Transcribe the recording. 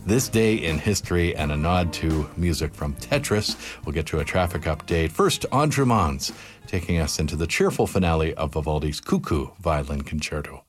this day in history and a nod to music from Tetris. We'll get to a traffic update. First, Audre Mans taking us into the cheerful finale of Vivaldi's Cuckoo Violin Concerto.